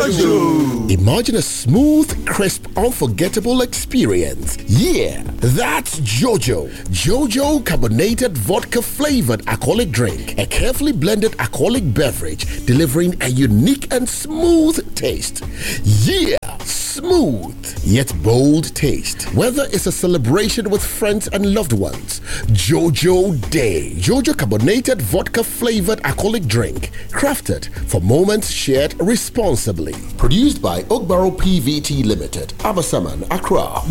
Jojo. Imagine a smooth, crisp, unforgettable experience. Yeah, that's Jojo. Jojo carbonated vodka flavored alcoholic drink. A carefully blended alcoholic beverage delivering a unique and smooth taste. Yeah, smooth yet bold taste. Whether it's a celebration with friends and loved ones, Jojo Day. Jojo carbonated vodka flavored alcoholic drink, crafted for moments shared responsibly. Produced by Ogbaro PVT Limited, Abasaman, Accra.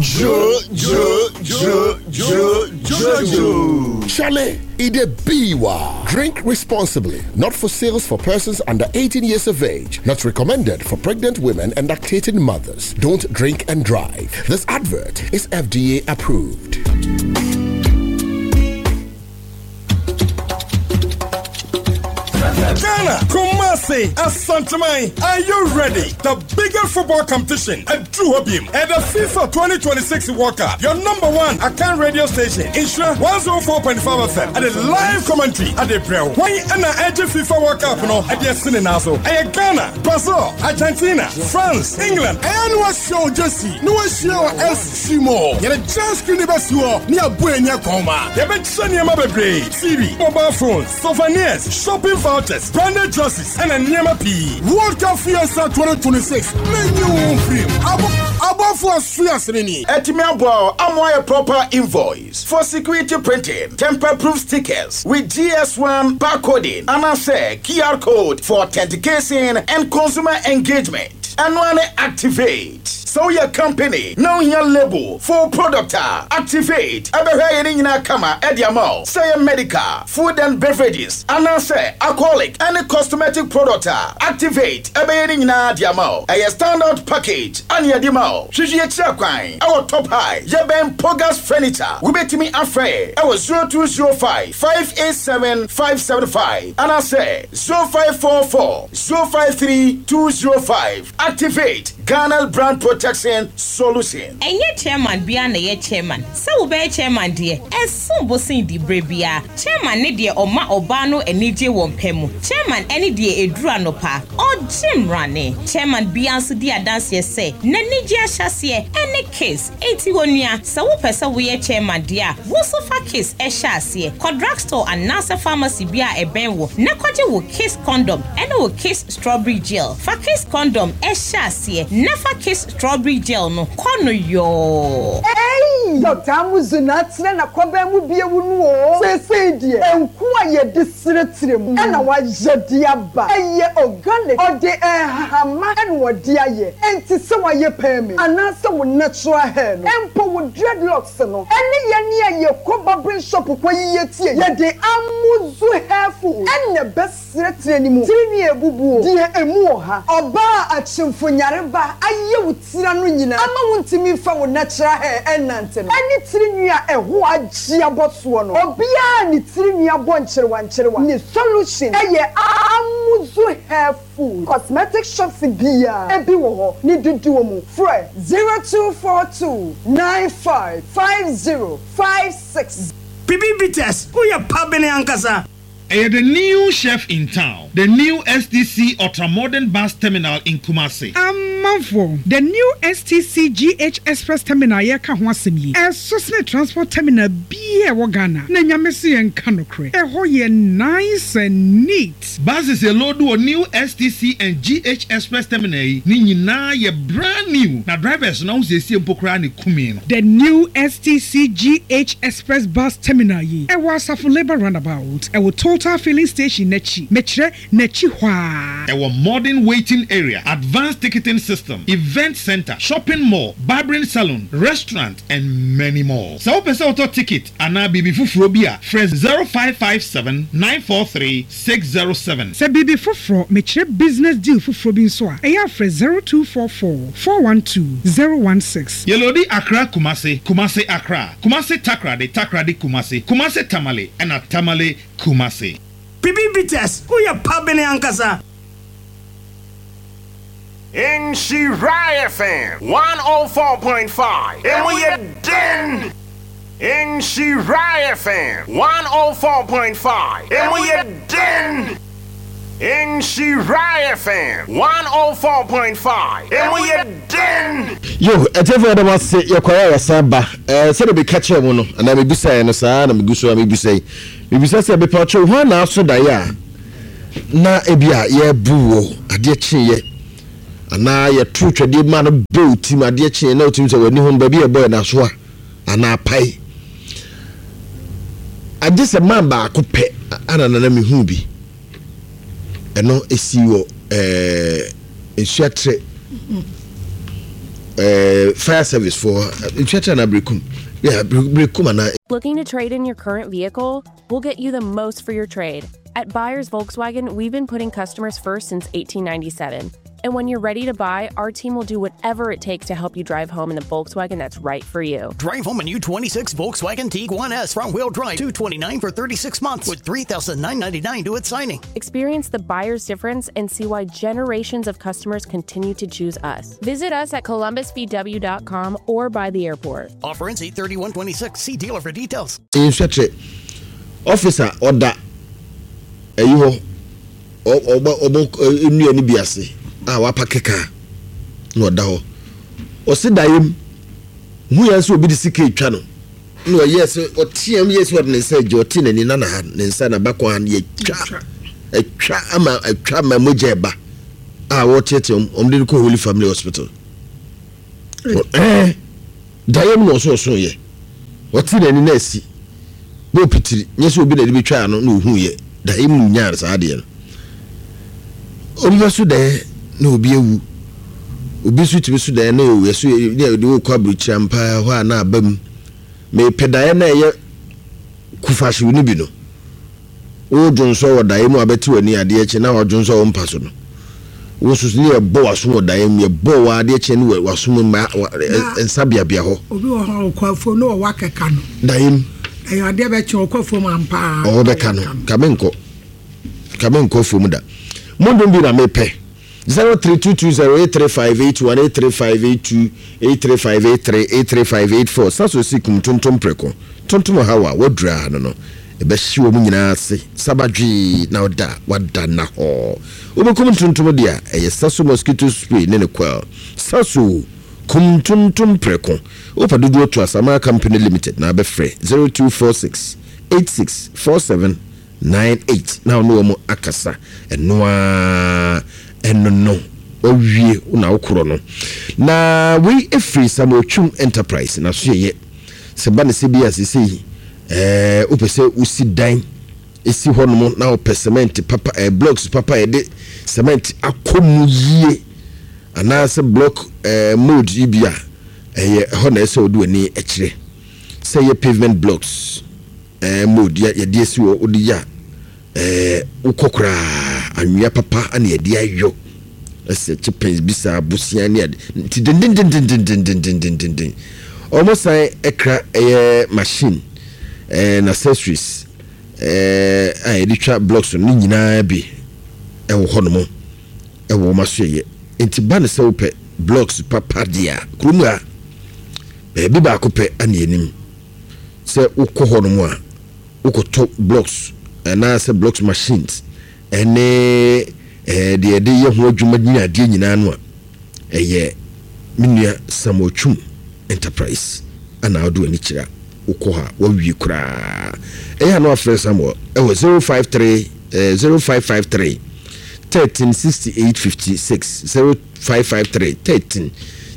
Jojo. Chale Ide Biwa. Drink responsibly. Not for sales for persons under 18 years of age. Not recommended for pregnant women and lactating mothers. Don't drink and drive. This advert is FDA approved. Ghana, Kumasi, Asantamai, are you ready? The biggest football competition at Duhobim and the FIFA 2026 World Cup. Your number one Akan radio station, Insure 104.5 FM, and a live commentary at the Braille. Why and the edge of FIFA World Cup no at the Sininazo? And Ghana, Brazil, Argentina, France, England, and what show Jesse? No show S. Shimo. You're just going to be near Buena Coma. You bet Sanya Mabe, TV, mobile phones, souvenirs, shopping vouchers, branded dresses, and a Nyama P. World Cup Fiesta 2026. Menu film. Above for Suyasrini. Etimeabo, Amoya proper invoice for security printing, temper-proof stickers with GS1 barcoding, and I say QR code for authentication and consumer engagement. And when activate. So your company, now your label for product activate. Abehaye kama ediamo. Say medical, food and beverages, and I say alcoholic and cosmetic product activate. Abehaye na diamo. A standard package and ya dimo. Shiji kwai. Our top high. Yeben Pogas furniture. We bet me afraid. Our 0205 587 575. And I say 0544 053 205. Activate Ghana brand protection solution. And yet chairman beyond the chairman. So be chairman dear. As soon bossing the brebia. Chairman ne dear Oma Obano and Nije Wompemu. Chairman any dear Edruano pa. Or Jim Rane. Chairman Beyonce dear dance ye say. Nenija Shasie any case. 81 year. So pesa we chairman dear. Wosofa case e shasie. Drugstore and Nasa pharmacy bia e benwo. Nakoje will kiss condom and will kiss strawberry gel. For kiss condom e shasie. Never kiss strawberry gel no. Kono yo. Hey, Dr. Amuzunatne na kwabemu biewunu o. Se die. Enkuwa ye disretrem. Ena wa jedia ba. Eye organic. Ode hama en wodia ye. Enti se wa ye pemi. Anase wo natural hair no. Empo wo dreadlocks no. Ene ye ne ye ko barber shop ko ye tie. Ye de Amuzu hairful. Ene besretre ni mu. Tiri ebubu. Die emu ha. Oba achimfonyare ba. Aye wutira no nyina. Ama wuntimi fa wo natural hair enante no. Ani tiri nua eho agye aboso no. Obia ni tiri nua boncherewa ni solution. Eye Amuzu hairful. Cosmetic shops bia. Ebi wo ho ni dudu mu. Free 0242 955056. Bibi Bites, who ya pabene ankasa? The new chef in town, the new STC Ultramodern Bus Terminal in Kumasi. Manfo, the new STC GH Express Terminal yeka ho asemi. Sosne transport terminal bia Ghana. Na nyamesi en kanokre. Ho ye nice and neat. Buses a load o new STC and GH Express Terminal ni nyina ye brand new. Na drivers na usesi empokra ni kumi no. The new STC GH Express Bus Terminal yi. Was Asafo Labour Roundabout. Total filling station nechi. Metre nechi hwa. Our modern waiting area, advanced ticketing system, event center, shopping mall, barbering salon, restaurant, and many more. So pesa auto ticket ana bibi fufuro bia fresh 0557 943 607. Se bibi fufuro metre business deal fufuro bin so a. Eya fresh 0244 412 016. Yelodi Accra Kumasi, Kumasi Accra, Kumasi Takra de Kumasi, Kumasi Tamale, and a Tamale Kumasi. Bibi Bites, who ya pabene ankasa? In Shirai FM 104.5. And we are den. In Shirai FM 104.5. And we are den. in Shirai FM 104.5. And we are done. Yo, etefe da mase yakwaya yasaba se de be catch em no na me bisa no saa na me guso me bisa se be pacho ho na aso da ya na ebia ye buwo ade chiye ana ye tru twede ma no be utim ade chiye na utim se wani ho ba bi e boy na so ana pai ade se man ba ko pe ana na me hu bi eno esiwo ensuatre fire service for Brekum. Yeah, Brekum. Looking to trade in your current vehicle? We'll get you the most for your trade. At Buyers Volkswagen, we've been putting customers first since 1897. And when you're ready to buy, our team will do whatever it takes to help you drive home in the Volkswagen that's right for you. Drive home a new 26 Volkswagen Tiguan S front-wheel drive, $229 for 36 months with $3,999 due at signing. Experience the buyer's difference and see why generations of customers continue to choose us. Visit us at columbusvw.com or by the airport. Offer ends 8/31/26. See dealer for details. Officer order. Eyo obo enu ani biase. Wapa keka no da ho o se dayem hu ya so obi disike etwa no no yes o tiem yes what ne say jo ti nani na ha ne nsa na bakwa ye etwa ama etwa ma moje ba wo tete omde ko Holy Family Hospital dayem no so ye o ti nani na asi bo pitiri yes obi na bi twa no no hu ye dayem nyaar sa de no obi so de no obi ewu obi so tibi so da na ewu so de wo kwa bruchia mpa ho na abam me pedaye na ye kufashi ni bi no o jonso wo dae mu abeti wani ade eche na o jonso wo mpa so no wo so ni e bo waso wo dae mu e bo wa ade eche ni waso mu ma ensabia bia ho obi wo ho kwafo no wa keka no dae mu e ade be che kwafo ma mpa o be ka no kamenko fo da mondo bi na mepe 0322083581 83582 saso sikum tontom preko tontom hawa wadra no ebe hye wo nyina ase sabadwi na wada na ho obekum tontom dia eye saso mosquito spray ne kwa saso kum tontom preko opadudu to Asama Company Limited na be free 0246864798 now no mo akasa enoa enono owie una okro no na we efri Samuel Enterprise na so ye se ba ne se bia se sei opese usi dan esi hono na o cement papa blocks papa e de cement akomu yie ana se block mold ibia ye hono ese odu ani e kire se ye pavement blocks mold ya de esi odi ya ukokra anwia papa ana ye de ayo ese chipens bisa busia ni ti den almost ekra machine and accessories editwa blocks ni nyina bi ewo hono ewo masoye enti ba ne se wope blocks papa dia krumua bi ba ko pe ana enim se ukohono mu a ukoto blocks na se blocks machines ene de ye ho adwuma nyina de nyina no a eye minua Samuel Enterprise ana odo ani kira ukoha wawie kura no afre Samuel 0553 136856 0553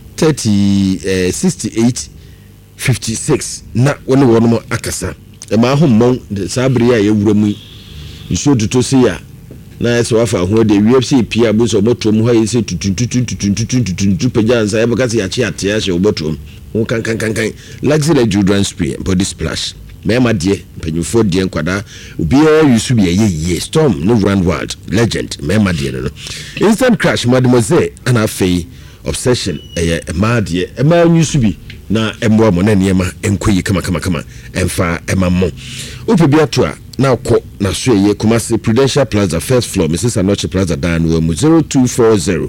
136856 na woni wono akasa e ma hommon sabria ye wuramu nso tuto se ya na eso wafa ho de UFC pia bo so botom ha yese tutu pejansa e baka se ya chi atia se botom won kan luxury children spray body splash mema de panyufo de nkwada obi yusu bi ye storm no run wild legend mema de no instant crash mademoiselle ana fei obsession ema de ema yusu bi na emwa mo na niema enkoyi kama emfa emammo opebi ato na ko na so ye Kumasi Prudential Plaza first floor Mrs. Anoche Plaza dan wo 0240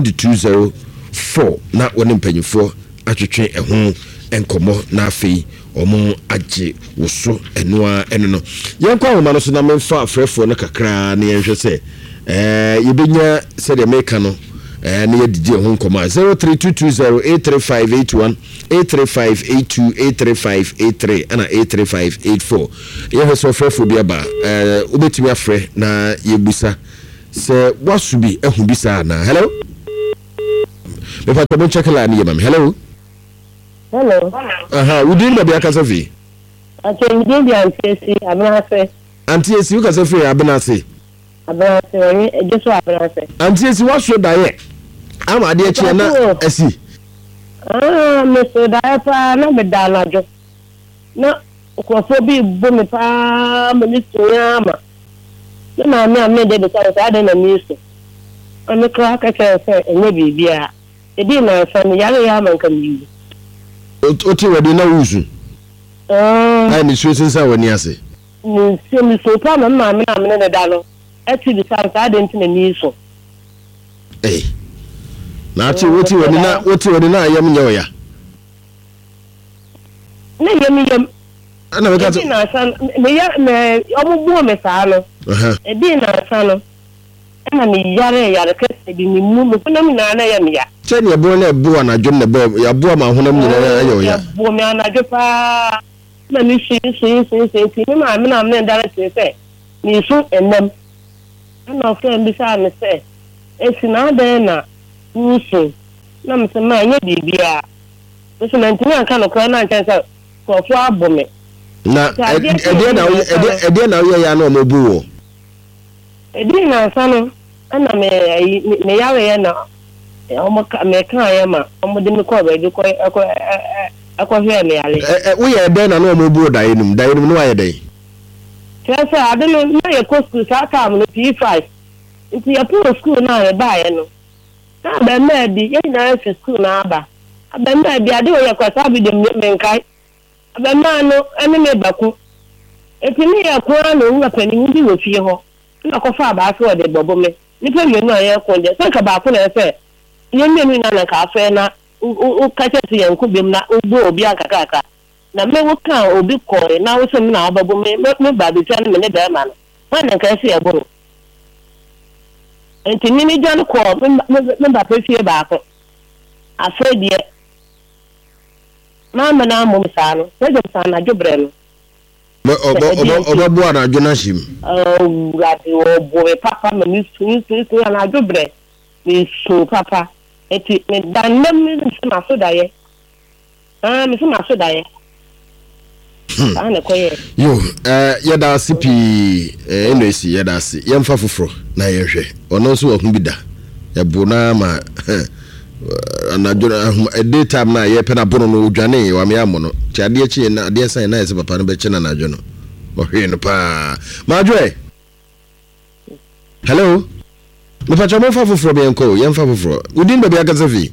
152204 na woni mpanyufo atwetwe ho enkomo na afei omo agye woso eno no yenkwa homa no so na memfa afrefo no kakra na yenhwe se yebenya se de meka no na yedidi ho nkoma 0322083581 83582 83583 ana 83584 yeho so afrefo bi aba ubetimi afre na yebusa se wasubi ehu bisa na hello me pata bon chekala ni yemam hello udin ba bia kasa fi udin bia antesi abnase antesi kasa fi abnase ejeso abnase antesi waso daye ama de eche na asi me so daye pa na me dalajo na ko bi bo me pa me so yama na me de sa de na mi so ame kra ka se enye bibia edi na fa me yare ya man kan yi oti wadi na wuzu ai ni so sinsa wani ase ni so pa na me na dalo eti bi sa de ntina ni so na ati woti wadi na ayam nyawo ya na yem ana me ka to na san me ya me obubu me sa no edi na san no na me yare ka se bi ni mu na me na ya me ya cheni ebo na ebo na dwom na ebo ya bo ma honam ni na ayo ya bo me na dwo pa na ni si ni ma me na me ndara se ni so enem na friend bi sa me se esi na de na uso na me se ma nya bibia so na ntina kan no kwa na nchen se ko fo abome na ede na ya na mo bu wo edi na sano ana me yawe ya na omo me kan ya ma omo de me ko ba de ko hwe me ale wo ye ede na mo bu dai num no aye dai kasa ade no na ye ko school sa ka mo P5 nti ya po school na ye ba ye no na ba me di ye na fi school na aba aba me di ade wo ye kwa sa bi de me nkai aba ma no ene me baku etimi ya ko na nwa pani ndi wo fie ho na ko fa ba so de bobo me ni pe yenu aye ko je se ka ba ko na se ye me na ka fa na u ka che ti yanku bim na ugbo obi akaka na me wo kan obi ko na wo se me na bobo me ba bi tan me ne da ma no na ka se ya bo enti ni jan ko me ba pe fie ba ko afa die na na mo sa no se je sa na jobre no obo ana jonashim rati obo papa me ni na jobre ni so papa eti me dan me ma so daye me so ma so daye ana koye yo yeda sipi NC yeda si yemfa foforo na yehwe ono so ohun bi da yebo na ma anadwo daytime na ye pena bono no dwane wa me amono ti ade chi na ade san na ese papa no be chi na nadwo no ohwe no pa madwe hello me pa chamo fa foforo be enko yemfa foforo udin be akaza fi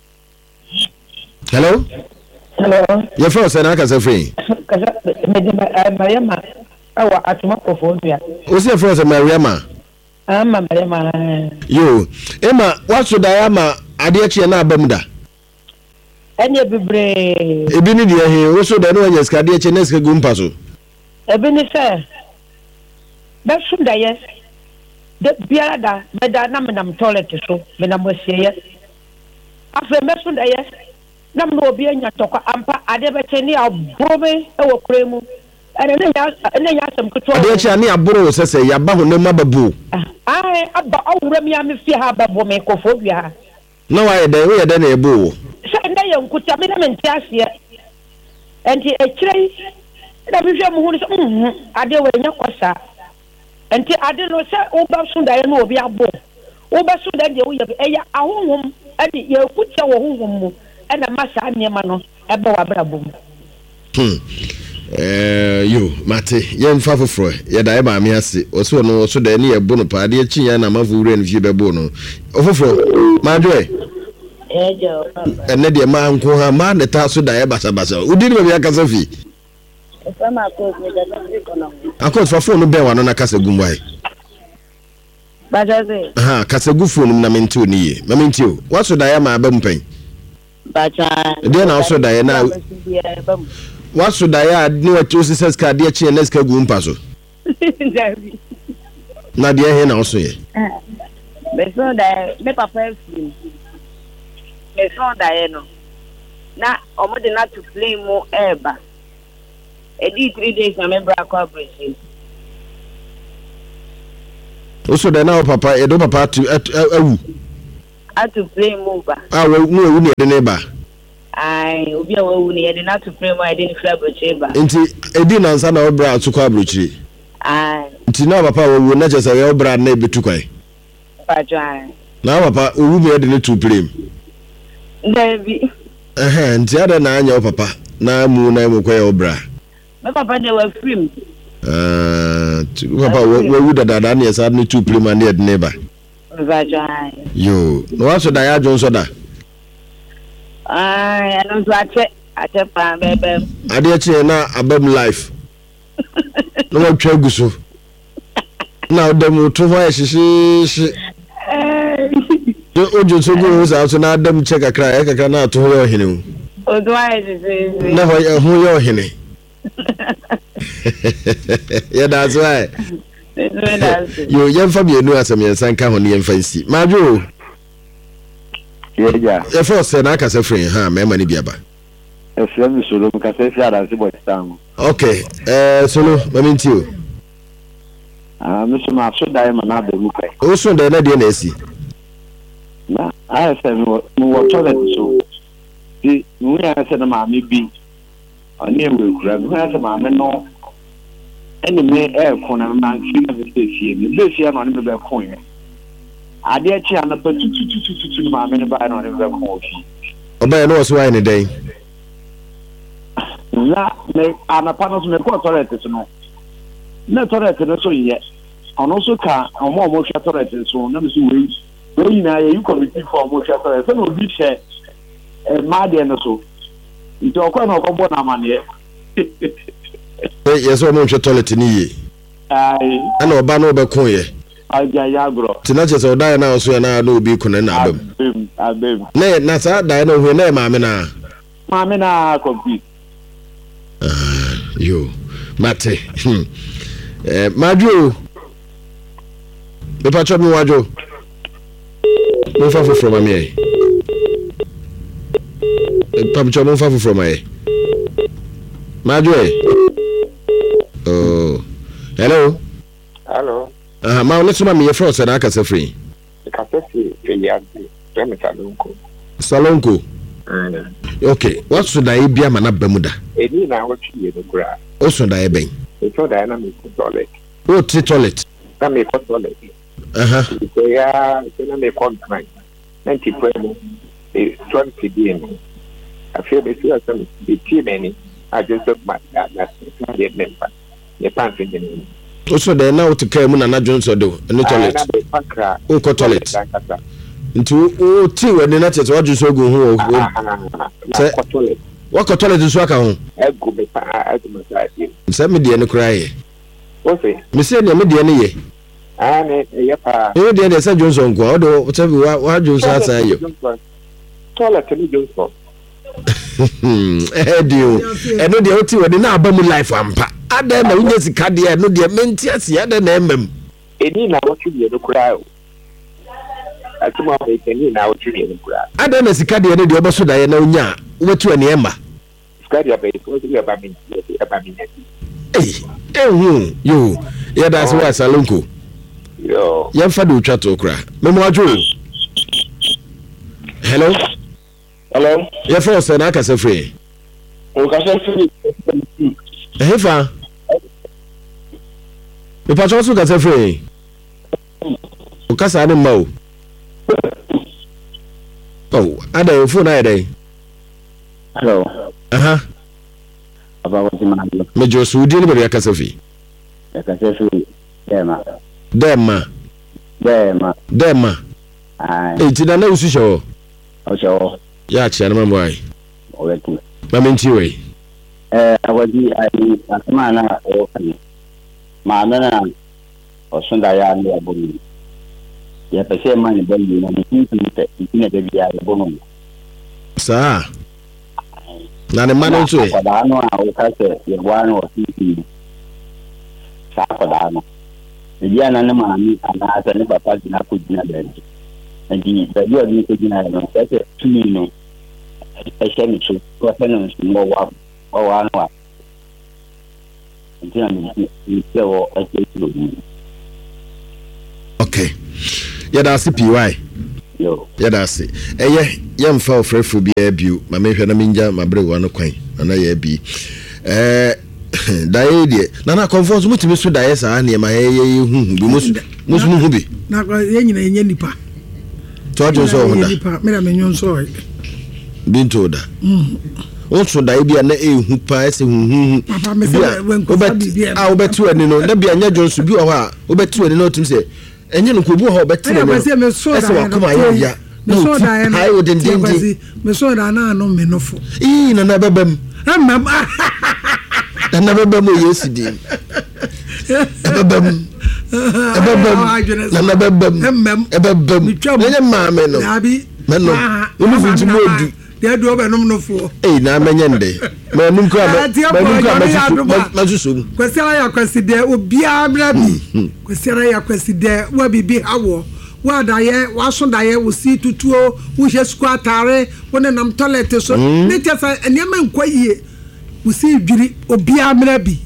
hello ye fa se na akaza fi kaza me de Mariama awa atuma kofo bia o se fa se Mariama Mariama yo ema waso da ya ma ade chi na abamda enye bibre ebi ni de he wo so da no anya ska ade chi na ska gumpa so ebi ni se be su da ye de biara da be da na menam toilet so menam osie afa me su da ye na mo obi anya tokwa ampa ade be che ni abome e wo kremu ene nya asem kuto ade chi ani aboro sese ya ba ho ne mababu ai abba awura mi am fi ha babo me kofo bia na wa ye de na ebo se nda ye nkuta me na menti asie enti ekirei na bi hwe mu hu so ade we nya kwasa enti ade no se oba so da ye no obi abo oba so da de wo ye eya ahonhom ade ye kuta wo honhom mu ena masa anyema no ebe wa brabo mu yo mate yemfa foforo ye da e ba me ase oso no so da ne ye bo no pa ade chi ya na mafu wure no fie bebo no ofoforo madwe ejo ene de ma nko ha ma ne ta so da e basa basa udi ne be akasa fi sama ko me da kono akos fa phone be wa no na kasa gumwai bajaze kasa gu phone na menti oni ye ma menti o waso da ya ma ba mpan bacha de na waso da ya na What should I add? No, two sisters card, dear Chin, let's go Gumpaso. Nadia Hen also. But so that me papa film. Me so that no. Na omo not to play more ever. E di 3 days na me bra cooperation. Also then now papa, e do papa to play more. Ah, we near the neighbor. Ai, obi a we near not to play more I didn't feel chamber. Nti e di na nsa na obra to cooperation. Ai. Nti na papa we na just say obra na be to kwai. Papa. Na papa owu me de to play. David. Nti ada na anya papa na mu kwai obra. My papa they were free. Papa we would that na yes had to play man near the neighbor. Yo, no what should I John soda? I don't watch it. I just found baby. I did na abem life. No one cheguso. Now them to why she Ojo so go out na dem check akra e kaka na to ho hinu. Odo ai se. Na ho yo hinu. Yeah, that's why. You young Fabian knew as a man sank on the fancy. Majo. Yeah. If I said I can say free, huh? Mamma Biaba. A friend is solo because I said I see what's down. Okay, solo, I mean to you. Mr. Marshall Diamond, not the Lupe. Also, the NDNC. I said, no, so. See, we have said, Mammy B. Near will grab who mamma no. Any may air corner man, she never stays here. This year on the coin. I dare channel up to my men by on the coin. Obey knows why in a day. That make an apartment make what toilet no. No toilet so yet. And also car or more motion toilet so never see ways. When you committee for motion toilet, no be share a mad and so. Into a corner of one money. Yes, I'm on your toilet in ye. I know Bano Bacoye. I Jayagro. Tonight, so die now, so now no be conning. Nay, Nasa, Dino, who name Mamina. Mamina complete. You, Mate. Maju. The patron Maju. No favor from me. Papa no favor from me. Maju. Oh. Hello. Hello. Ma let's me your first and I can say free. Salonko. Okay. What should I be a man up Bermuda? Any now what you the grass. Also die bang. It's all dynamic toilet. Oh, toilet. That may cost toilet. They are make contract. 90 premo. 20 DM. I feel they see some too many. I just look back at that. Member. The pants in the name. Also, they now to come and not Jones or do in the toilet. Oh, toilet. Into oh, tea when the nuts what you so go home. What toilet is work home? Send me the end cry. What's it? Miss Media. You did say Jones on God or whatever. What Jones answer you? Toilet to Jones. You and no the OT when now bomb life ampa. Ada na unya sika de no de mentiasi ada na emem. Eni na what you no cry. Atuma we eni na what you no cry. Ada na sika de no de oboso da ye na unya wetu ani emba. Sika de be so you aba mi. You yeah that's why Salonko. Yo. Yam fa do twa to kra. Memo adwo. Hello. Hello. Your first and I can say free. O ka say free. Hefa. The patron also can say free. O ka say mo. Oh, ada your phone ada. Hello. About what man. Me just would deal with your cafe. I can say free. Dema. It's in a no show. Oh, show. Yeah, Chairman boy. Already. Mamenti. I was the man or Mana or Sundaya near Boni. You have to say money, Boni, and you need to be a bonum. Sir. na ne ma no nso e akwadaa a wokase ye bua no osisi sa akwadaa no ebi ana ne maami ana asa ne papa gina ko gina baabi ndi baabi odi ko gina no sɛ tumi no ɛhyɛ ne so ko sɛ no nso wa no ndi na ne sɛ wo ɛsɛ tiro ni okay yɛda ase PY yɛda ase ɛyɛ yɛmfa ofrɛfo bi abiu ma mehwɛ na menja mabre wa no kwan ana yɛ bi dae de na na conference mutimi so dae saa ne ma yɛ huhu bi musu hu bi na yɛ nyina yɛ nipa tojo so ho da nipa me na menyo so binto da so dae bi na ehu pa ese huhu papa me se obetu ani no na bia nya jonso bi wɔ hɔ a obetu ani no otum se enye no ko bu hɔ obetu ani no ese wa kuma ya me so da na ai odendindi me so da na no me no fo na bebam na bebam Yesu di bebam na bebam enye maame no me no unu finti modu ya do be nom no fo na menye nde manum kra mazuso kwesera ya kweside obia bra bi kwesera ya kweside wa bibi hawo wa daye wa so daye wo si tutuo wo hye sku atare wo ne nam toilet so ne tesa enema nkwaye wo si dwiri obia mra bi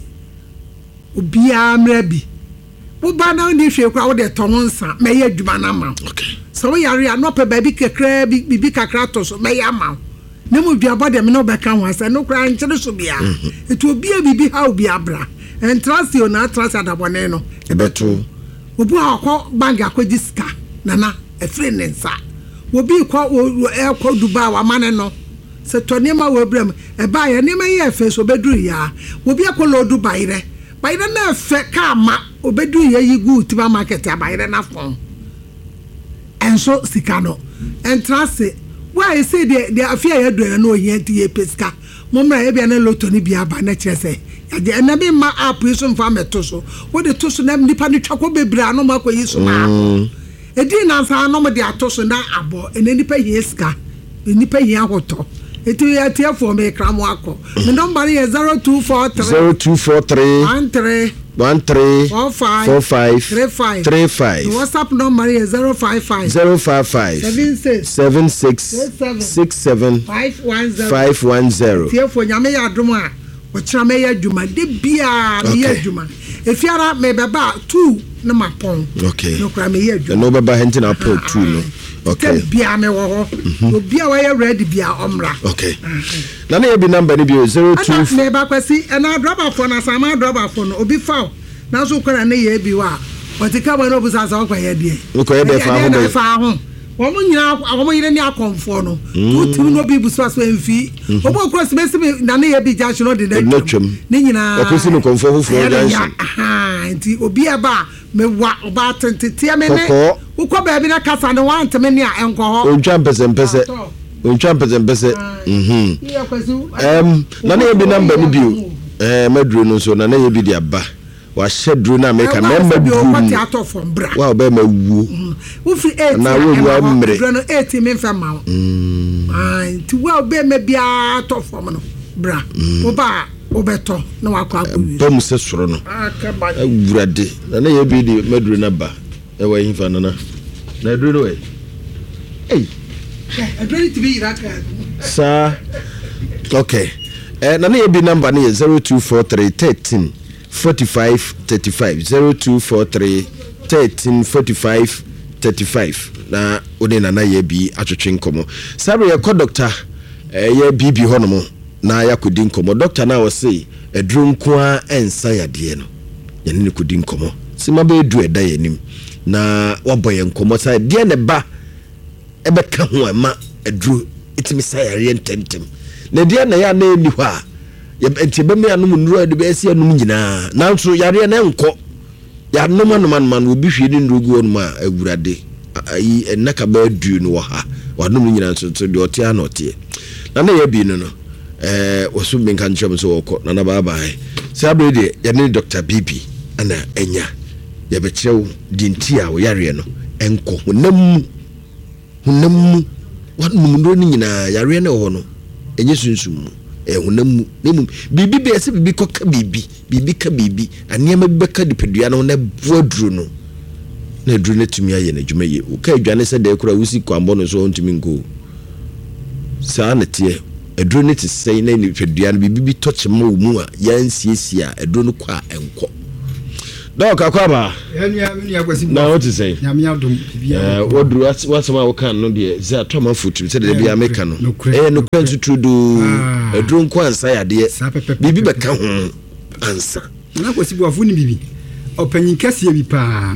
wo ba na ndi hwe kwa wo de tono nsa meye adwuma na ma okay so we yare anope baby kekra bibi kakra to so meye ama ne mo dua de me no beka ho asa no kra nkyere so bia etu obia bibi ha obi abra entrasi ona trasi adabone no ebeto obu akọ bank akọji ska nana efre ne nsa obi kọ Dubai wa mane no se to nema wo brem e ba ye nema ye fe so beduru ya obi akọ Dubai re bayire na fe ka ma obedu ye yi gu tiba market abayire na fon enso sika no entrance why say the afia ye do na oyin ti ye pesika momra ye bia na loto ni bia ba na kirese ya na be ma app yi so mfa meto so wo de to so na nipa ni twako bebra no makoyi so ma edi na sa no mo de ato so na abo ene nipa ye sika nipa ye ahoto eti ya tie for me kramo akọ me number is 0243 1345 the WhatsApp number is 055 76 510 tie for nyame ya adom a o kira me ya dwuma de bia me ya dwuma efiara me beba 2 na mapon okay no kra me ya dwuma no beba henti na port 2 no okay bia me wo obia wa ya ready bia omra okay na na be number ni bi 02 me ba kwasi na driver phone na sama driver phone obi fa na so kwara na ye bi wa otika ba no busa sa kwa ye die ko ye be fa ho womo nyina womo yire ni akonfo no tutu no bi busa so enfi obo cross be na na ye bi junction no de na twem ni nyina okosi no konfo fufuro junction nti obi aba me wa oba tentetia me ne ukọ ba bi na kasa ne want me ne a enko ho ontwa mpese na na ye bi number ni bi maduro no so na na ye bi di aba wa shedru na America na madu wa ba ma wuo wo fi 8 na wo wa mre no 8 me fa ma ti wa ba ma bia to form no bra wo ba obeto na wakọ akọ bom se soro no awurade na ye bi di maduro na ba e wa yin fa na duro no adwani ti bi iraka sa okay na ye bi number ni 0243 13 0243 13 45 na ode na ye bi atwetwe nkomo sabe ye ko doctor ye bibi honomo na yakodi nkomo doctor na wo say edru nko a ensa yade no ye ne kodi nkomo sima be edu eda yanim na waboye nkomo sa de ne ba ebeka ho ama edru itimi sayare ntentem na de na ya na eni ho a ye be me anum nuru de be esi anum nyina nanso yare na enko ya anum obi hwe ni nrugu onum a awurade ayi enaka ba du no ha wanum nyina nso de ote ana ote na ye bi no wasu menka nchem so woko na baba sabre de ye ne Dr. Bibi ana enya ye be kirew dinti a wo yare no enko honam wanum nuru ni nyina yare na ho no enye sunsum honam nemu bibi be se bibi koka bibi ka bibi aniema bibeka dipadua no na boaduru no na duru na tumi aye na dwuma ye uka adwane se da ekura wusi kwambo no so ntumi nko saa na tie aduru ne tisei na nipadua no bibi touch ma mu a yansiesia aduru no kwa enko Doka kwaba na what to say wodru wasama wokan no de za toma futu se de bia meka no no kwantu trudu edron kwansa yade bibi beka ho ansa na kwasibu afuni bibi opanyin kase bi pa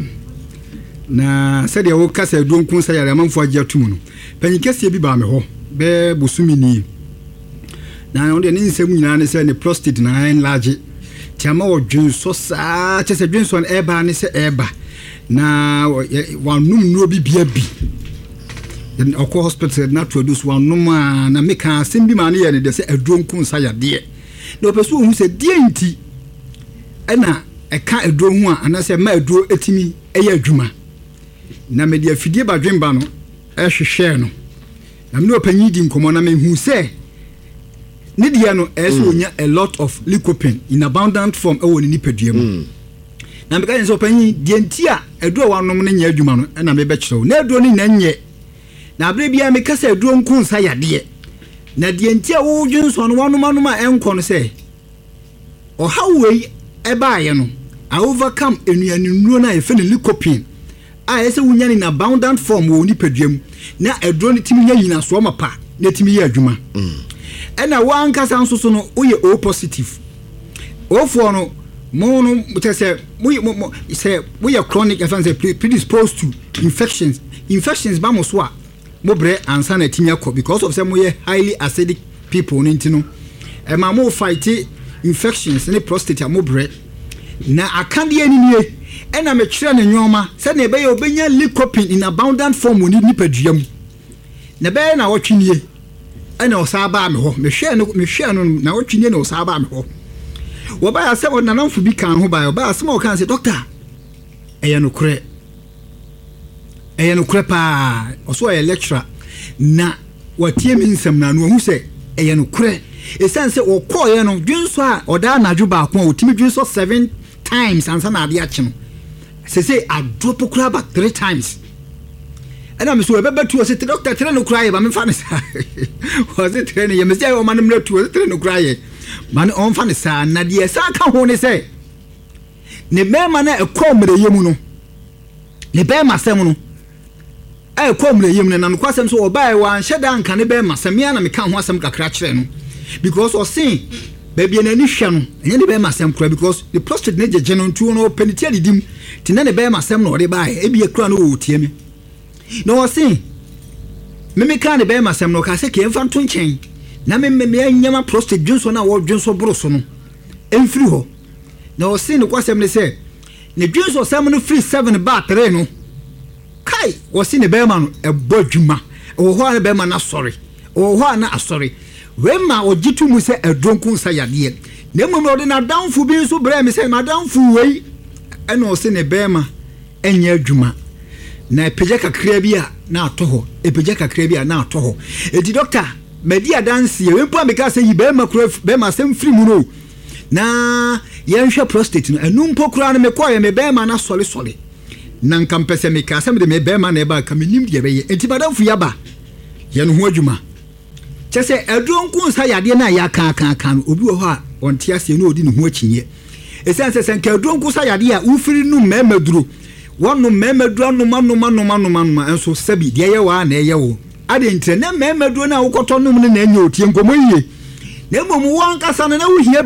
na se de wo kase edron kwansa yade amanfo agya tumu no panyin kase bi ba me ho be bosumi ni na onde ne nsem nyina ne se ne prostate na enlarge tiama wo dwunso saa chese dwunso na eba ne se eba na wanum no bibia bi okọ hospital na to do so wanum na meka asem bi ma ne ye ne de se adronku nsa yade na opeso hu se die nti na eka adro hu a ana se ma adro etimi eye adwuma na me de afidie badwemba no ehwehwe no na me opanyi di nkomo na me hu se Nidia no onya a lot of lycopene in abundant form e woni nipadua mu na me ka nso panyi die ntia aduro wanom ne nya adwuma no na me be kyerɛw na aduro ni na nye na abre bia me ka se aduro nku nsa yade na die ntia wo dwunso no wanom anoma enko no se o hawwei e baaye no I overcome enuane nuro na efe ne lycopene a ese wonya ni na abundant form wo nipadua mu na aduro ni timi nya yina so mapa na timi ya adwuma ena wan kasa nso so no uye O positive ofo no mo no say we are chronic offense predisposed to infections ba mo so a mo bre ansa na tinya ko because of say mo ye highly acidic people no e ma mo fight infections ne prostate mo bre na akande ani nie ena me kire ne nyoma say na be ye obenya lycopene in abundant form woni nipadua mu na be na wotwenie ana osaba me ho me hwe no na wotwine na osaba me ho wo ba ya se wona nanfo bi kan ho ba ba asema o kan se doctor eya no kure pa oso ya lecturer na watie mi nsem na no hu se eya no kure esanse o koye no dwunso a oda anadwo ba ko otimi dwunso 7 times ansa na ade ache no se a drop kura ba 3 times ana me so bebe tu o se doctor tere no kura ye ba me fa ne sa o se tere ne ye me se o manam na tu o se tere no kura ye man on fa ne sa na de sa ka ho ne se ne be ma na e ko mre yemu no ne be ma sem no e ko mre yemu na no kwasem so o ba e wan hyeda nka ne be ma sem ya na me ka ho asem kakra kire no because o sin baby na ni hwe no enye ne be ma sem kura because the prostate ne je no tu no peniti adidim ti na ne be ma sem no o de ba e bi e kura no o tie me no o sin me ka ne be ma sem no ka se ke mfa nto nchen na me nyama prostate dwunso na wo dwunso boroso no emfiri ho na o sin no kwasem ne se ne dwunso sem no free 7 ba 3 no kai o sin ne be ma no e bodwuma o ho ne be ma na sorry o ho na asori we ma o jitu mu se edronku sa yade na mu no de na danfo bi so bre me se ma danfo wei ena o sin ne be ma enye adwuma na epeje kakra bi a na atoho epeje kakra bi a na atoho edi doctor media dance we mpo ameka say yi be ma kura be ma sem free mu no na ye nhwe prostate no enu mpo kura no me koye me be ma na sole na nkampese me ka sem de me be ma na e ba ka menim de be ye enti badamfu ya ba ye no ho adwuma chese edronku nsa yade na ya kan obi wo ho a onte ase no odi ne ho akinye esense senka edronku sa yade a ufiri nu memaduro wonu memaduro no manoma enso sabi de ye wa na ye wo ade ntre na memaduro na wokoto no ne na anya otie nkomo yie na mmom won kasa na wo hia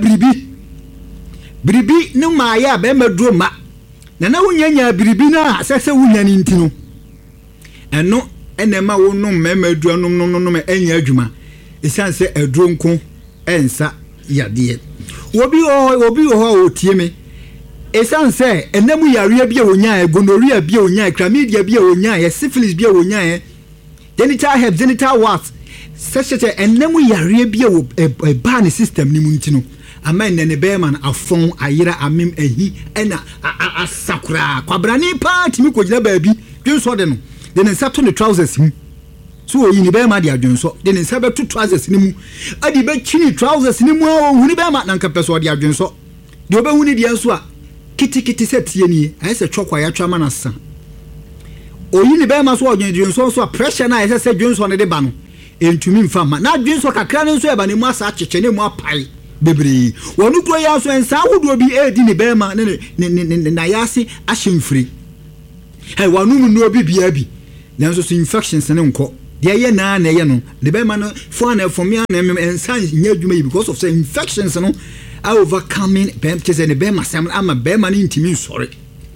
biribi no ma ya be maduro ma na wonyanya biribi na asese wonya ni ntino eno enema wo no memaduro no anya adwuma esanse edronko ensa yade obi ho otie me esanse enemu yare bia wonya gonorrhea bia wonya chlamydia bia wonya syphilis bia wonya genital herpes genital warts sechete enemu yare bia wo ba ne system ni mu ntino ama ne be man afon ayira amem ahi ena asakura kwabrani pa timi kogina baabi dwunso de no de ne sato ne trousers mu so oyi ni be ma de adwonso de ne sabe to trousers ni mu ade be chini trousers ni mu o huni be ma na nka peso de adwonso de obe huni de nso a kitikiti setie ni ayese twokwa ya twama na sa oyi ni be ma so adwonso so pressure na ayese se adwonso ne de ba no entumi mfa ma na adwonso kakra ne nso e ba ne mu asa akyeche ne mu apai bebre wonu kro ya so ensa ahodo bi edi ne be ma ne na yase ahyemfiri wonu mu no bi bia bi nanso so infections ne nko de ye na ye no de be ma no for na for me na ensa nya adwuma yi because of say infections no are overcoming bem tese ne be ma sam ama be ma ne ntimi sori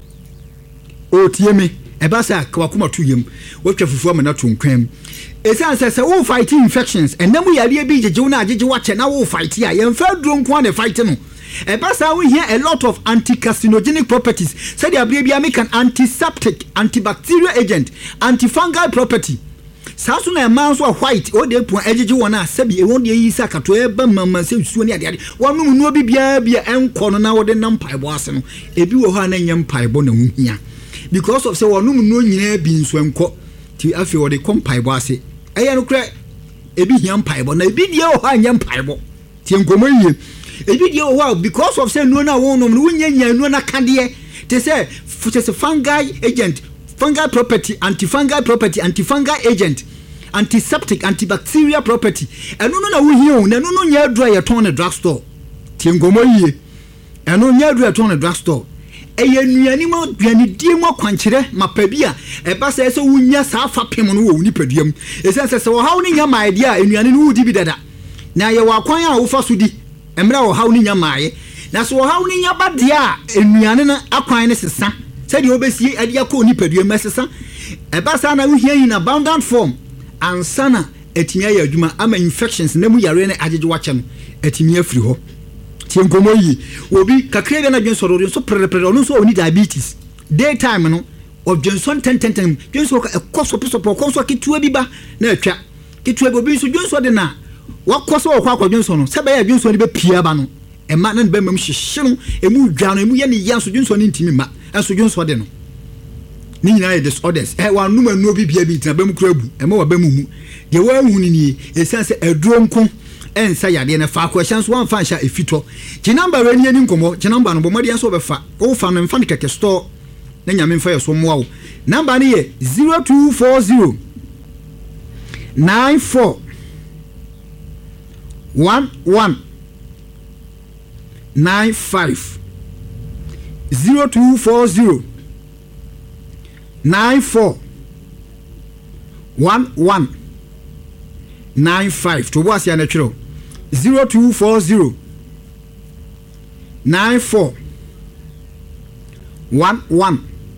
o tie me e ba sa kwa kuma tuyem wotwa fufu ama na tonkwam esan se wo fight infections enam yare bi jeje na ajeje wache na wo fight ya ye mfa duro nko na fight no e ba sa we hear a lot of anti-carcinogenic properties said ya bia make an antiseptic, antibacterial agent, antifungal property. Sasu na man so white o de pon ajeje wona sabi e won de yi sa kato e ba mama se suo ne ade wonu no bi bia enko no na wo de nam paibo ase no ebi wo ha na nyam paibo na huhia because of say wonu no nyina bi nso enko ti afi wo de kom paibo ase eye no kra ebi hiam paibo na ebi die wo ha nyam paibo ti enkomo yie ebi die wo ha because of say no na wo no nya no na kade te say fungal agent, fungal property, antifungal property, antifungal agent, antiseptic, antibacterial property. And no we hear no nya dry at on a drugstore. Tiengomo ye. And no nya dry at on a drugstore. Eye nuani mo duani die mo kwankyere mapabia e ba se so wunya sa fa pem no wo ni paduam e se se wo haw ni nya ma idea enuani no wudi bi dada na ye wa kwan a wo fa so di emra wo haw ni nya maaye na so wo haw ni nya bade a enuani no akwan ne sesa se de obesi ade akọ ni paduam mesesa e ba sa na wo hia in abundant form ansana etimia ya adwuma ama infections na mu yare ne ajeje wache no etimia afiri ho tienkomo yi obi kakre na dwen soro so prepare ono so oni diabetes daytime no of Johnson 10 dwen so ekoso pisopo konso kitua bi ba na atwa kitua bi obi so dwen so de na wakoso wakwa dwen so no sebe ya dwen so ne be pia ba no e ma na be mam hyehye no emu dwa no emu ye ne yan so dwen so ne ntimi ma enso dwen so de no ni nyina ye disorders wa numa no bi bia bi tina be mu kura bu e ma wa be mu mu de wa hu ni esanse eduro nko ensa yade na fa question so one fan sha efito ki number we ni nkomo ki number no bomodi enso be fa o fa no mfa ne keke store na nyame mfa yeso mo wo number ni ye 0240 94 11 95 0240 94 11 95 to what's your natural 0240 94 11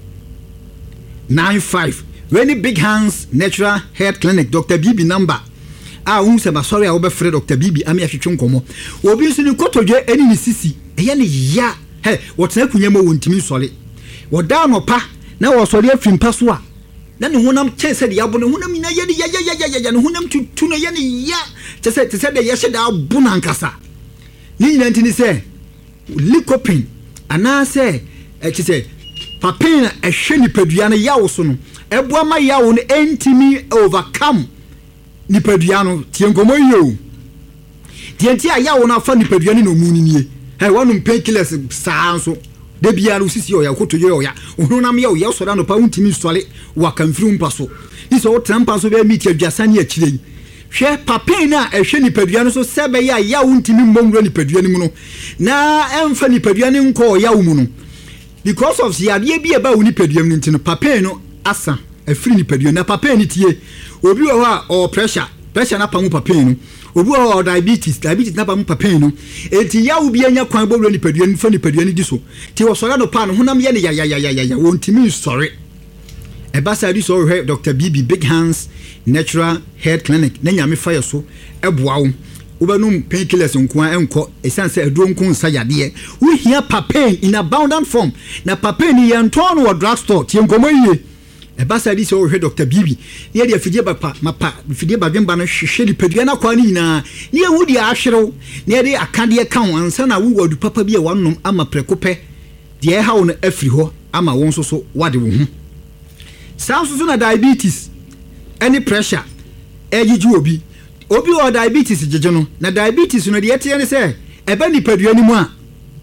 95 Really Big Hands Natural Hair Clinic Dr. Bibi number unse ba sorry a wo be frɛ Dr. Bibi ami ahwetwe nkomo obi nso ni kotodwe eni ni sisi eye ne ya he wotena kunyama wontimi sɔre woda no pa na wo sɔre afimpa so a na ne honam kyɛse de yabo ne honam ina ye ya ne honam tutu no ye ne ya kyɛse de ye hye da abu na nkasa ni nyina ntini sɛ lycopene ana sɛ kyɛse papen ehwe ni padua no yawo so no eboa ma yawo no entimi overcome ni padua no tienkomo yo tienti a yawo na fa ni padua no mu nie he wonu painkillers saa so de bia no sisi o ya kotoye o ya ohunam ya o ya so da no pa untimi sole wa kamfiru mpa so iso o trampa so be meet aduasa ne akire hwe papen na ehwe ni padua no so sebe ya ya untimi mbomro ni padua ni mu no na emfa ni padua ni nko ya wo mu no because of siade bia ba wo ni padua ni ntino papen no asa afiri ni padua na papen ni tie obi wo ha o pressure na pamu papen no obi wo diabetes na pamu papen no enti ya wo bia nya kwan bobro ni padua ni fa ni padua ni diso ti wo sore no pa no honam ye ne ya wontimi sore e ba sa di so he Dr. Bibi Big Hands Natural Hair Clinic na nyame fa yeso eboa wo ubanum painkillers nko enko esanse eduro nko nsa yade we hia papen in abundant form na papen ni yanto no drugstore tie nkomo yie e basa di so hwe Dr. Bibi ye de afidie bapa mapa afidie badwemba no hwehwe di padua na kwa ni na ne ehu di ahwerew ne de akade ka ho ansa na wo wadu papa bi e wannom ama prekope de ha wo no afiri ho ama won so wade wo hu sanso so na diabetes any pressure ejiji obi o diabetes jeje no na diabetes no de yete ne se eba nipadua ni mu a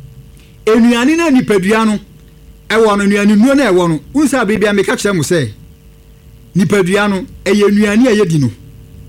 enuane na nipadua no ewo no nuane nuo na ewo no unsa bibia me ka kire mo se nipadua no eye nuane eye di no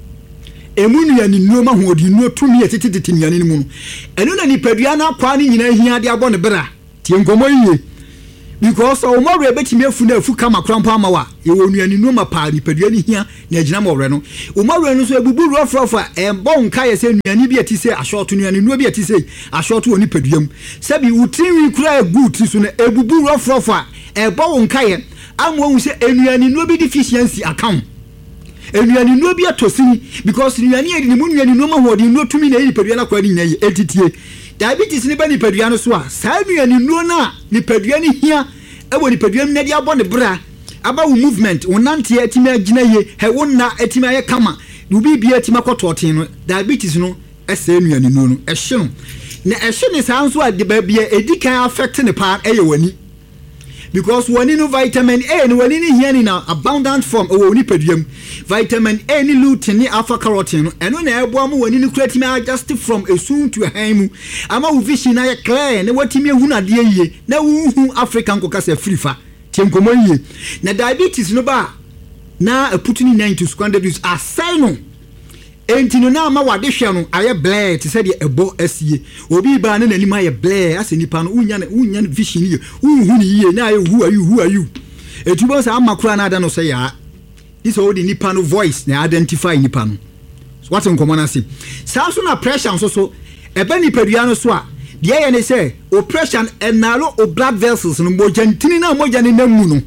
emu nuane nuo ma ho odi nuo tumi etititi nuane ni mu no enu na nipadua na kwa ni nyina hia de abo ne bra tie nkomo yiye because o mo re betimi afu na afu kama krampa ama wa e wo nuane nuo ma pa nipadua ni hia na agina mo re no o mo re no so ebubu rofrofa embo nka ye se nuane bi atise ashort nuane nuo bi atise ashort woni paduam sabi utinwi kura eguti so na ebubu rofrofa ebo nka ye amwo hu se enuane nuo bi deficiency account enuane nuo bi atosini because nuane ye ni mu nuane nuo ma hodi nuo tumi na yi padua na kwa ni nyai etitie diabetes ni ba ni padua no so a sa nuane nuo na ni padua ni hia ebo ni padua na dia abo ne bra aba wo movement wonante atimi agina ye he wonna atimi aye kama ubi bia atimi akototen no diabetes no ese nuane nuo no ehye no na ehye ne sa nso a de ba bia edikan affect ne pa eye wani because wani no vitamin A ni wani ni hia ni na abundant form o woni paduam vitamin A ni lutein ni alpha carotene no eno na ebo am wani ni kuratimi adjust from esun to haimu ama wo vision na ye clear na watimi ehunu ade yie na wo African kokasa frifa tienkomo yie na diabetes no ba na putuni 90 square abuse asai no entino na ma wade hwe no aye blur ti se de ebo asie obi ba na nani ma ye blur ase nipa no unya vision ye unhu ni ye na aye who are you etubo sa amakura na ada no se ya this all the nipa no voice na identify nipa no what nkomo na se sa so na pressure so ebe nipadua no so a de ye ne se oppression enalo o blood vessels no mojantini na moja ne namu no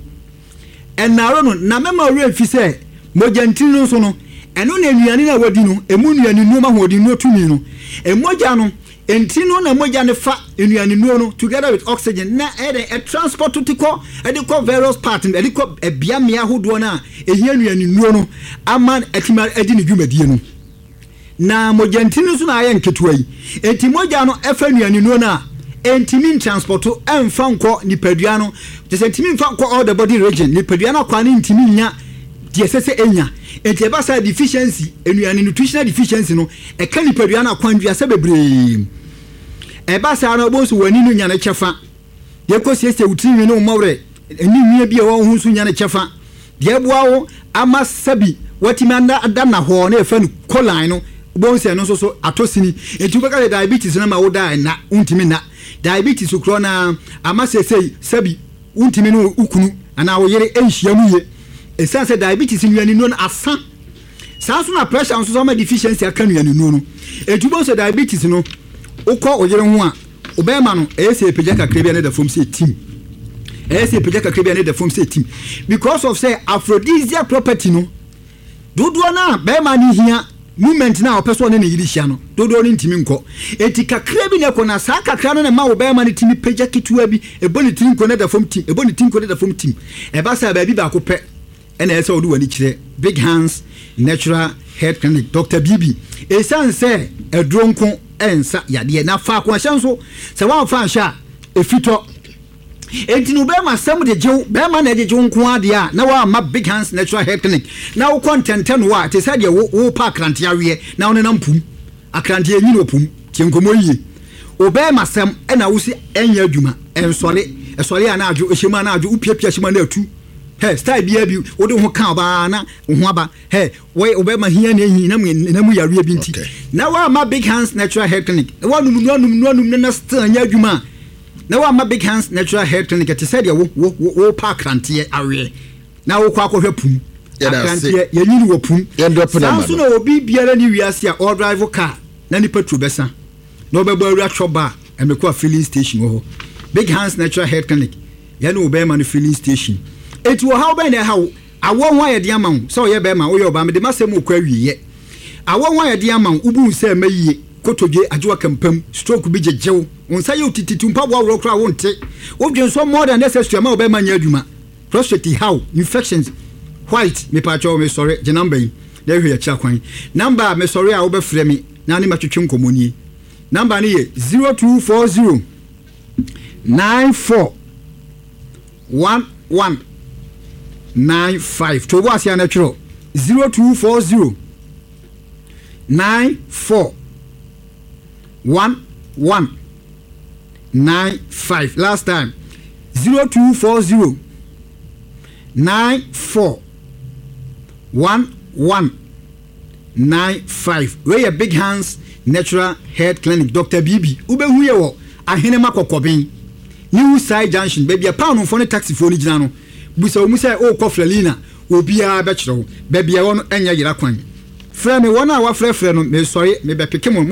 enaro no na mema ore fi se mojantini no so no eno na enuane na wadi no emu nuane nuo ma hodi nuo tumi no emoja no entino na moja ne fa enuane nuo no together with oxygen na a transport to ko various parts e ko ebia me ahodo na ehia enuane nuo no aman atima edi ne dwumadie no na moja ntino so na aye nketua yi enti moja no efa enuane nuo na entimi transport emfa nko nipadua no te se entimi mfa nko all the body region nipadua na kwa ne entimi nya die sese enya enti eba sa deficiency enuane nutritional deficiency no e ka nipadua na kwandua se bebre eba sa na obo so wani no nya na chefa de ko sese utimi no mawre eni nwie bia wo hu so nya na chefa de boa wo ama sabi watimi adam na ho na efa nu colline no obo se no so atosini enti beka diabetes na ma wo da na untimi na diabetes ukro na ama sese sabi untimi no ukunu ana wo yere enhia mu ye esanse diabetes nuane no asa sanso na pressure so ma deficiency aka nuane no etubo so diabetes no ukọ oyere ho a obema no ese epeja kakra bia na da fom se team ese epeja kakra bia na da fom se team because of say aphrodisiac property no dodo na bema ni hia movement na opeso ne yiri hia no dodo ni ntimi nko eti kakra bi ne ko na sa kakra no na ma obema ni timi peja kitua bi eboni timi nko na da fom team eboni timi nko na da fom team eba sa ba bi ba ko pe ena ese odu wani kire Big Hands Natural Health Clinic Dr. Bibi esanse edronko ensa yade na fa kwa shanso se wa fa sha efito entinu be ma sam de jew be ma na de jew nko ade a na wa ma Big Hands Natural Health Clinic na wo content no wa te say de wo pa akrante awe na wo na mpum akrante anyi no pum tienkomo yi obe ma sam ena wo si enya adwuma ensole ana adwo ehema na adwo upiapia hema na atu hey style bia bi wo de ho kan ba na ho aba hey we obema hia na ehi na mu yare bi nti na wa ma Big Hands Natural Health Clinic wa num na still anya adwuma na wa ma Big Hands Natural Health Clinic te said wo pa krante awe na wo kwa akɔhwɛ pum krante ye nyini wo pum sanso na obi biara ni wiase a all drive car na ni petrol besa na obeba awura choba emekwa filling station wo Big Hands Natural Health Clinic ya no obema no filling station eti wo how ben na how awo ho ayede ama so ye be ma wo ye oba me de masem okwa wiye awo ho ayede ama ubu se mayiye kotodwe ajuwa kampam stroke bi jejew onsa ye otititu mpa bo awro kra wo nte odwen so more than necessary ma oba ma nya adwuma prostate how infections white me pa cho me sorry je number yi na hwe ya cha kwan number me sorry a wo be frɛ me na ne matwetwe nkomoni number ne ye 0240 94 1195 to was ya natural 0240 941195. Last time 0240 941195. Where Big Hands Natural Health Clinic. Dr. Bibi ube huye wo ahenema kokobin New Side Junction baby a pound for the taxi phone jano busa umusa o kofrelina obi a bechro baby a won enya yira kwan frɛ me wona wa frɛ no me sorry me be peke mo